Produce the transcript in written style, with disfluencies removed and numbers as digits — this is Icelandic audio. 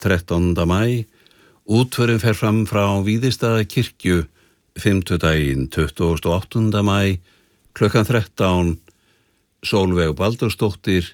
13. maí. Útförin fer fram frá Víðistaða kirkju, fimmtudaginn 28. maí, klukkan 13. Sólveig Baldursdóttir